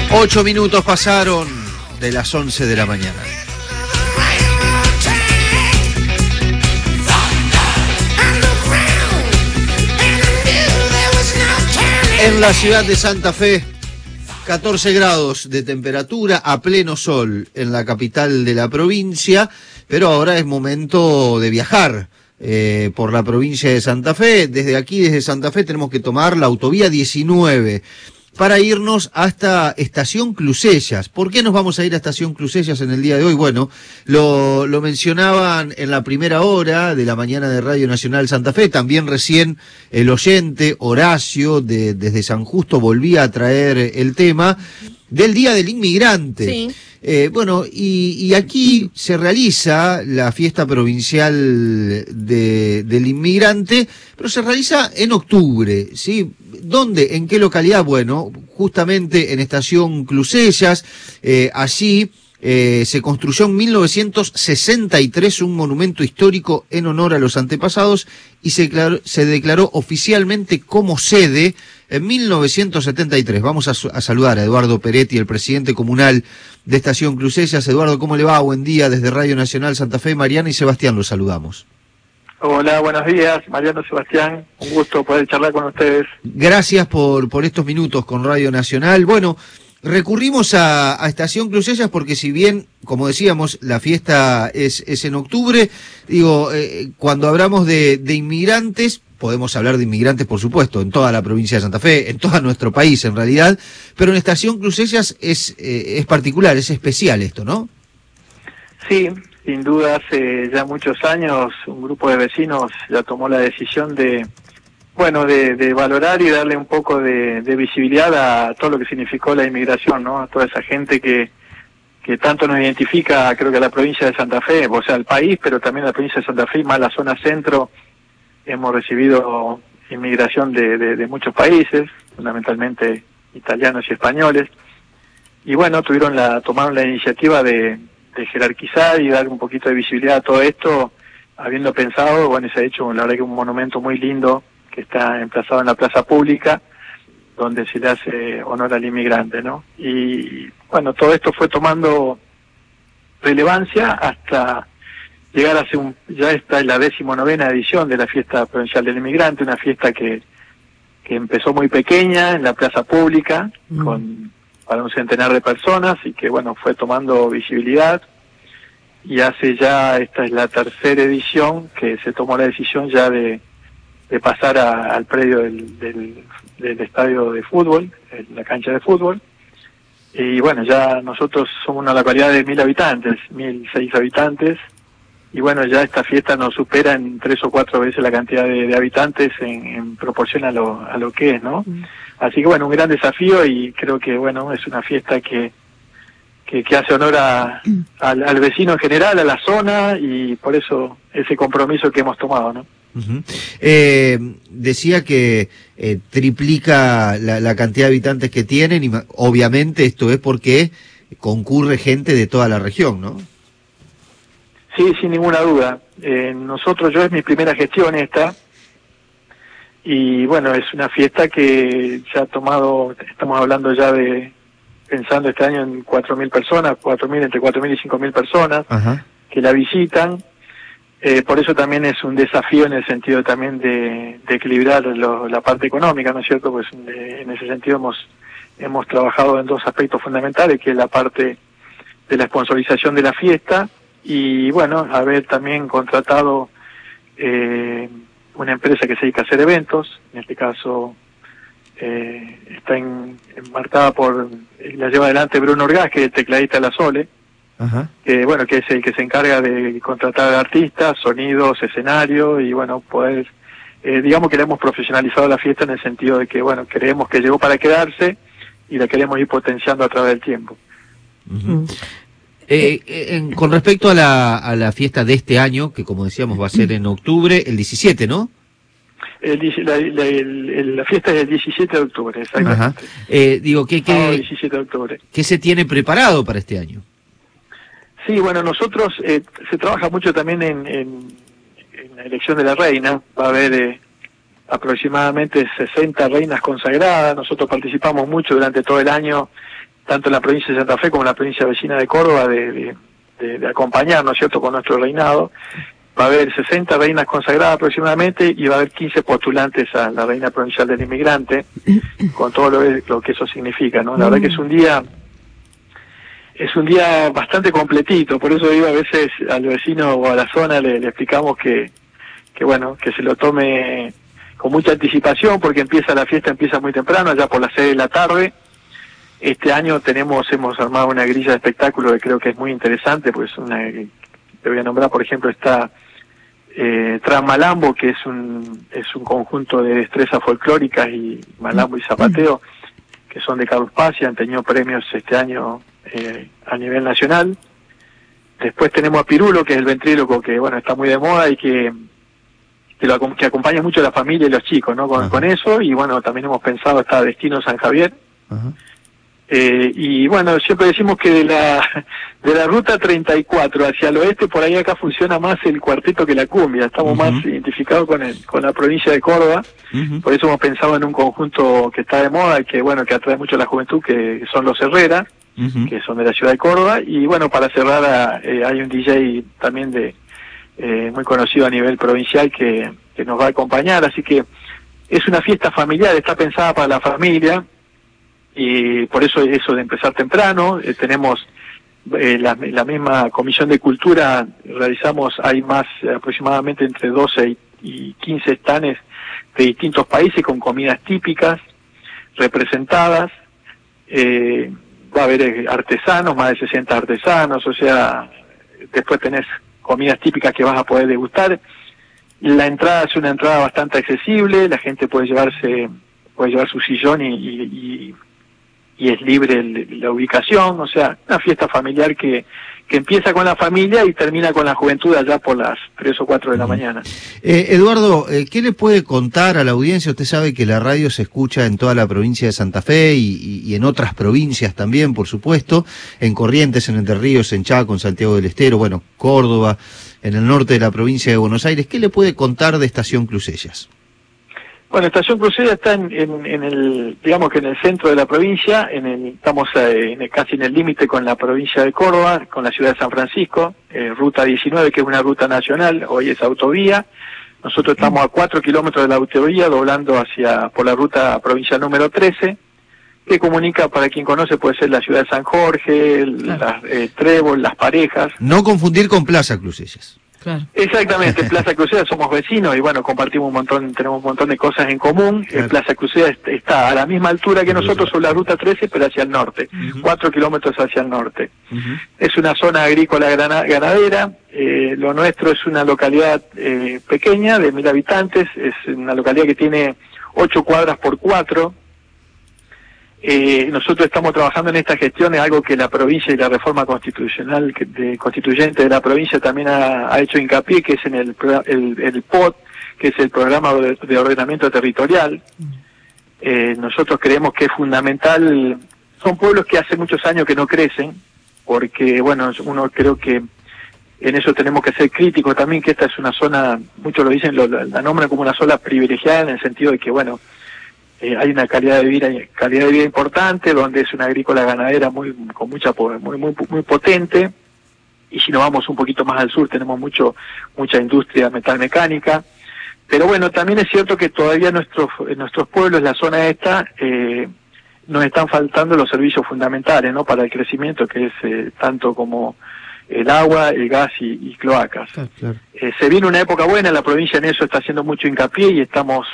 8 minutos pasaron de las 11 de la mañana. En la ciudad de Santa Fe, 14 grados de temperatura a pleno sol en la capital de la provincia, pero ahora es momento de viajar por la provincia de Santa Fe. Desde aquí, desde Santa Fe, tenemos que tomar la autovía 19 para irnos hasta Estación Clusellas. ¿Por qué nos vamos a ir a Estación Clusellas en el día de hoy? Bueno, lo mencionaban en la primera hora de la mañana de Radio Nacional Santa Fe. También recién el oyente Horacio desde San Justo volvía a traer el tema del Día del Inmigrante. Sí. Bueno, y aquí se realiza la fiesta provincial del inmigrante, pero se realiza en octubre, ¿sí? ¿Dónde? ¿En qué localidad? Bueno, justamente en Estación Clusellas. Allí se construyó en 1963 un monumento histórico en honor a los antepasados y se declaró oficialmente como sede en 1973. Vamos a saludar a Eduardo Peretti, el presidente comunal de Estación Clusellas. Eduardo, ¿cómo le va? Buen día desde Radio Nacional Santa Fe. Mariana y Sebastián los saludamos. Hola, buenos días, Mariano, Sebastián, un gusto poder charlar con ustedes. Gracias por estos minutos con Radio Nacional. Bueno, recurrimos a Estación Clusellas porque si bien, como decíamos, la fiesta es en octubre, digo, cuando hablamos de inmigrantes, podemos hablar de inmigrantes, por supuesto, en toda la provincia de Santa Fe, en todo nuestro país en realidad, pero en Estación Clusellas es particular, es especial esto, ¿no? Sí, sin duda hace ya muchos años un grupo de vecinos ya tomó la decisión de valorar y darle un poco de visibilidad a todo lo que significó la inmigración, ¿no? A toda esa gente que tanto nos identifica, creo que a la provincia de Santa Fe, o sea, al país, pero también a la provincia de Santa Fe, más la zona centro. Hemos recibido inmigración de muchos países, fundamentalmente italianos y españoles, y bueno, tomaron la iniciativa de jerarquizar y dar un poquito de visibilidad a todo esto, habiendo pensado, bueno, se ha hecho la verdad que un monumento muy lindo que está emplazado en la plaza pública, donde se le hace honor al inmigrante, ¿no? Y bueno, todo esto fue tomando relevancia hasta llegar ya esta es la 19ª edición de la Fiesta Provincial del Inmigrante, una fiesta que empezó muy pequeña en la plaza pública, para un centenar de personas, y que bueno, fue tomando visibilidad, y esta es la 3ª edición que se tomó la decisión ya de pasar al predio del estadio de fútbol, la cancha de fútbol, y bueno, ya nosotros somos una localidad de 1.000 habitantes, 1.006 habitantes, y bueno, ya esta fiesta nos supera en 3 o 4 veces la cantidad de habitantes en proporción a lo que es, ¿no? Así que bueno, un gran desafío, y creo que bueno, es una fiesta que hace honor al vecino en general, a la zona, y por eso ese compromiso que hemos tomado, ¿no? Uh-huh. Decía que triplica la cantidad de habitantes que tienen, y obviamente esto es porque concurre gente de toda la región, ¿no? Sí, sin ninguna duda. Yo es mi primera gestión esta, y bueno, es una fiesta que ya estamos hablando ya pensando este año en 4.000 personas, entre 4.000 y 5.000 personas. Ajá. Que la visitan. Por eso también es un desafío en el sentido también de equilibrar la parte económica, ¿no es cierto? Pues en ese sentido hemos trabajado en 2 aspectos fundamentales, que es la parte de la sponsorización de la fiesta, y bueno, haber también contratado una empresa que se dedica a hacer eventos. En este caso está enmarcada la lleva adelante Bruno Orgaz, que es el tecladista de la Sole. Ajá. Que bueno, que es el que se encarga de contratar artistas, sonidos, escenario, y bueno, poder, digamos que le hemos profesionalizado la fiesta en el sentido de que bueno, creemos que llegó para quedarse y la queremos ir potenciando a través del tiempo. Uh-huh. Con respecto a la fiesta de este año, que como decíamos va a ser en octubre, el 17, ¿no? La fiesta es el 17 de octubre, exactamente. Ajá. Digo, 17 de octubre. ¿Qué se tiene preparado para este año? Sí, bueno, nosotros se trabaja mucho también en la elección de la reina. Va a haber aproximadamente 60 reinas consagradas. Nosotros participamos mucho durante todo el año tanto en la provincia de Santa Fe como en la provincia vecina de Córdoba, de acompañar, ¿no es cierto?, con nuestro reinado. Va a haber 60 reinas consagradas aproximadamente y va a haber 15 postulantes a la reina provincial del inmigrante, con todo lo que eso significa, ¿no? La verdad que es un día bastante completito, por eso digo, a veces al vecino o a la zona le explicamos que bueno, que se lo tome con mucha anticipación, porque la fiesta empieza muy temprano, allá por las 6 de la tarde. Este año hemos armado una grilla de espectáculos que creo que es muy interesante, pues te voy a nombrar, por ejemplo, está Transmalambo, que es un conjunto de destrezas folclóricas, y malambo y zapateo, que son de Carlos Paz y han tenido premios este año a nivel nacional. Después tenemos a Pirulo, que es el ventríloco, que bueno, está muy de moda y que acompaña mucho a la familia y los chicos, ¿no? Con eso, y bueno, también hemos pensado, está Destino San Javier. Ajá. Y bueno, siempre decimos que de la ruta 34 hacia el oeste, por ahí acá funciona más el cuarteto que la cumbia. Estamos más identificados con la provincia de Córdoba. Por eso hemos pensado en un conjunto que está de moda y que bueno, que atrae mucho a la juventud, que son los Herrera, que son de la ciudad de Córdoba. Y bueno, para cerrar, hay un DJ también muy conocido a nivel provincial que nos va a acompañar. Así que es una fiesta familiar, está pensada para la familia. Y por eso de empezar temprano, tenemos la misma Comisión de Cultura, hay más aproximadamente entre 12 y 15 stands de distintos países con comidas típicas representadas. Va a haber artesanos, más de 60 artesanos, o sea, después tenés comidas típicas que vas a poder degustar. La entrada es una entrada bastante accesible, la gente puede llevar su sillón y es libre la ubicación, o sea, una fiesta familiar que empieza con la familia y termina con la juventud allá por las 3 o 4 de la mañana. Eduardo, ¿qué le puede contar a la audiencia? Usted sabe que la radio se escucha en toda la provincia de Santa Fe y en otras provincias también, por supuesto, en Corrientes, en Entre Ríos, en Chaco, en Santiago del Estero, bueno, Córdoba, en el norte de la provincia de Buenos Aires. ¿Qué le puede contar de Estación Cruzellas? Bueno, Estación Cruzellas está en el, digamos que en el centro de la provincia, estamos casi en el límite con la provincia de Córdoba, con la ciudad de San Francisco, ruta 19, que es una ruta nacional, hoy es autovía. Nosotros estamos a 4 kilómetros de la autovía, doblando por la ruta provincial número 13, que comunica, para quien conoce, puede ser la ciudad de San Jorge, Trébol, Las Parejas. No confundir con Plaza Cruzellas. Claro. Exactamente, Plaza Cruceda somos vecinos y bueno, tenemos un montón de cosas en común. Claro. Plaza Cruceda está a la misma altura que nosotros sobre la ruta 13, pero hacia el norte, 4 kilómetros hacia el norte. Es una zona agrícola ganadera, lo nuestro es una localidad pequeña, de 1000 habitantes, es una localidad que tiene 8 cuadras por 4. Nosotros estamos trabajando en esta gestión, es algo que la provincia y la reforma constitucional constituyente de la provincia también ha hecho hincapié, que es en el POT, que es el Programa de Ordenamiento Territorial. Nosotros creemos que es fundamental, son pueblos que hace muchos años que no crecen, porque bueno, uno creo que en eso tenemos que ser críticos también, que esta es una zona, muchos lo dicen, la nombran como una zona privilegiada en el sentido de que bueno, hay una calidad de vida importante, donde es una agrícola ganadera muy potente, y si nos vamos un poquito más al sur tenemos mucha industria metalmecánica. Pero bueno, también es cierto que todavía en nuestros pueblos, la zona esta, nos están faltando los servicios fundamentales, ¿no?, para el crecimiento, que es tanto como el agua, el gas y cloacas. Claro. Se viene una época buena, la provincia en eso está haciendo mucho hincapié y estamos